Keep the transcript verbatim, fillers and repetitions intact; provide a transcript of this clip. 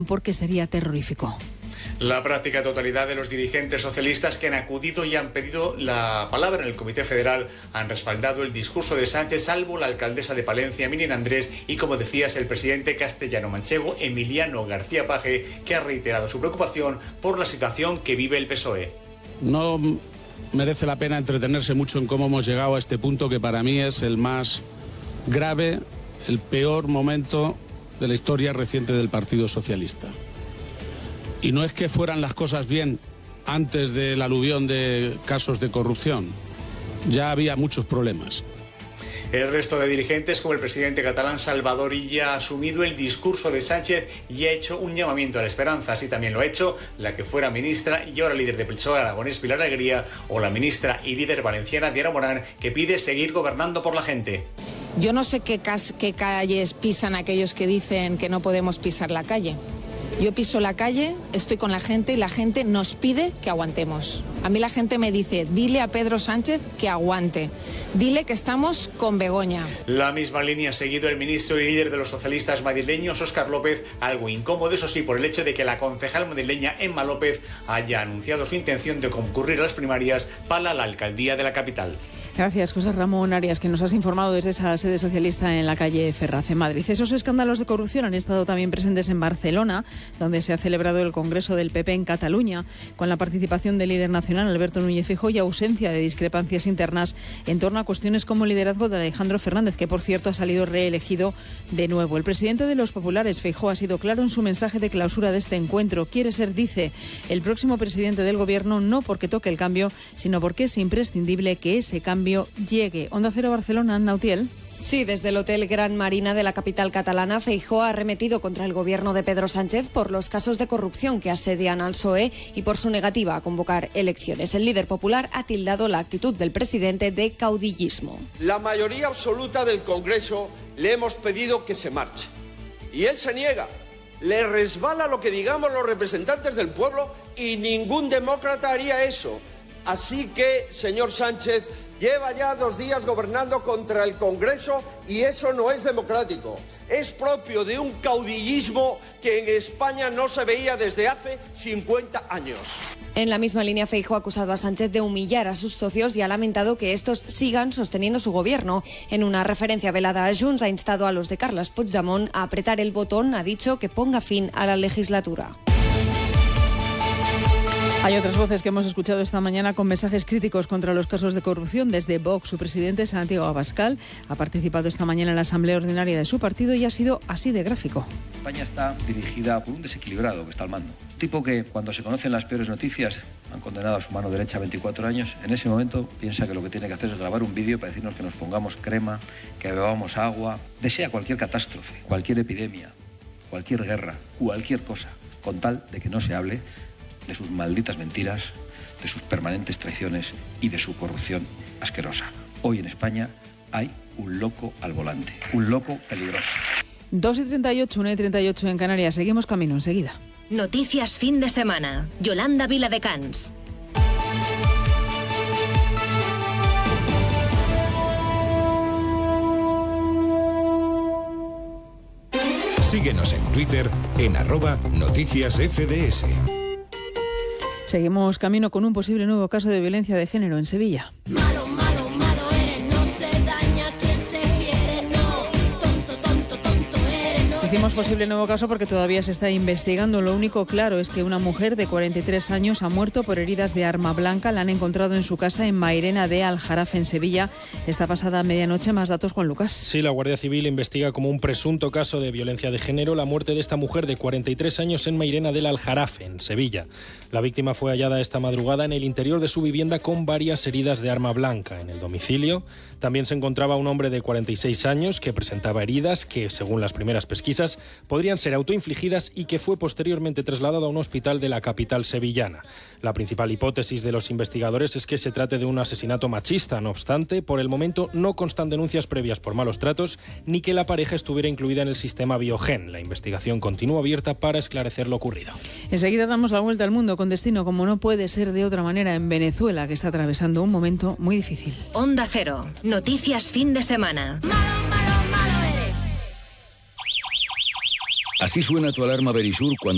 porque sería terrorífico. La práctica totalidad de los dirigentes socialistas que han acudido y han pedido la palabra en el Comité Federal han respaldado el discurso de Sánchez, salvo la alcaldesa de Palencia, Miriam Andrés, y, como decías, el presidente castellano-manchego, Emiliano García Paje, que ha reiterado su preocupación por la situación que vive el P S O E. No merece la pena entretenerse mucho en cómo hemos llegado a este punto, que para mí es el más grave, el peor momento de la historia reciente del Partido Socialista. Y no es que fueran las cosas bien antes del aluvión de casos de corrupción. Ya había muchos problemas. El resto de dirigentes, como el presidente catalán Salvador Illa, ha asumido el discurso de Sánchez y ha hecho un llamamiento a la esperanza. Así también lo ha hecho la que fuera ministra y ahora líder de P S O E aragonés, Pilar Alegría, o la ministra y líder valenciana, Diana Morán, que pide seguir gobernando por la gente. Yo no sé qué, cas- qué calles pisan aquellos que dicen que no podemos pisar la calle. Yo piso la calle, estoy con la gente y la gente nos pide que aguantemos. A mí la gente me dice, dile a Pedro Sánchez que aguante, dile que estamos con Begoña. La misma línea ha seguido el ministro y líder de los socialistas madrileños, Óscar López, algo incómodo, eso sí, por el hecho de que la concejal madrileña Emma López haya anunciado su intención de concurrir a las primarias para la alcaldía de la capital. Gracias, José Ramón Arias, que nos has informado desde esa sede socialista en la calle Ferraz, en Madrid. Esos escándalos de corrupción han estado también presentes en Barcelona, donde se ha celebrado el Congreso del P P en Cataluña, con la participación del líder nacional Alberto Núñez Feijóo y ausencia de discrepancias internas en torno a cuestiones como el liderazgo de Alejandro Fernández, que por cierto ha salido reelegido de nuevo. El presidente de los populares, Feijóo, ha sido claro en su mensaje de clausura de este encuentro. Quiere ser, dice, el próximo presidente del gobierno, no porque toque el cambio, sino porque es imprescindible que ese cambio llegue. Onda Cero Barcelona, Anna Utiel. Sí, desde el Hotel Gran Marina de la capital catalana, Feijóo ha arremetido contra el gobierno de Pedro Sánchez por los casos de corrupción que asedian al P S O E y por su negativa a convocar elecciones. El líder popular ha tildado la actitud del presidente de caudillismo. La mayoría absoluta del Congreso le hemos pedido que se marche. Y él se niega. Le resbala lo que digamos los representantes del pueblo y ningún demócrata haría eso. Así que, señor Sánchez, lleva ya dos días gobernando contra el Congreso y eso no es democrático. Es propio de un caudillismo que en España no se veía desde hace cincuenta años. En la misma línea, Feijóo ha acusado a Sánchez de humillar a sus socios y ha lamentado que estos sigan sosteniendo su gobierno. En una referencia velada a Junts, ha instado a los de Carles Puigdemont a apretar el botón, ha dicho que ponga fin a la legislatura. Hay otras voces que hemos escuchado esta mañana con mensajes críticos contra los casos de corrupción. Desde Vox, su presidente, Santiago Abascal, ha participado esta mañana en la asamblea ordinaria de su partido y ha sido así de gráfico. España está dirigida por un desequilibrado que está al mando. Un tipo que, cuando se conocen las peores noticias, han condenado a su mano derecha a veinticuatro años, en ese momento piensa que lo que tiene que hacer es grabar un vídeo para decirnos que nos pongamos crema, que bebamos agua. Desea cualquier catástrofe, cualquier epidemia, cualquier guerra, cualquier cosa, con tal de que no se hable de sus malditas mentiras, de sus permanentes traiciones y de su corrupción asquerosa. Hoy en España hay un loco al volante, un loco peligroso. dos y treinta y ocho, una y treinta y ocho en Canarias. Seguimos camino enseguida. Noticias fin de semana. Yolanda Viladecans. Síguenos en Twitter en arroba noticias F D S. Seguimos camino con un posible nuevo caso de violencia de género en Sevilla. Malo, malo, malo eres, no se daña quien se quiere, no. Tonto, tonto, tonto eres, no. Decimos posible nuevo caso porque todavía se está investigando. Lo único claro es que una mujer de cuarenta y tres años ha muerto por heridas de arma blanca. La han encontrado en su casa en Mairena de Aljarafe, en Sevilla. Esta pasada medianoche. Más datos, Juan Lucas. Sí, la Guardia Civil investiga como un presunto caso de violencia de género la muerte de esta mujer de cuarenta y tres años en Mairena del Aljarafe, en Sevilla. La víctima fue hallada esta madrugada en el interior de su vivienda con varias heridas de arma blanca. En el domicilio también se encontraba un hombre de cuarenta y seis años que presentaba heridas que, según las primeras pesquisas, podrían ser autoinfligidas y que fue posteriormente trasladado a un hospital de la capital sevillana. La principal hipótesis de los investigadores es que se trate de un asesinato machista. No obstante, por el momento no constan denuncias previas por malos tratos ni que la pareja estuviera incluida en el sistema Biogen. La investigación continúa abierta para esclarecer lo ocurrido. Enseguida damos la vuelta al mundo con destino, como no puede ser de otra manera, en Venezuela, que está atravesando un momento muy difícil. Onda Cero. Noticias fin de semana. Malo, malo, malo eres. Así suena tu alarma Verisur cuando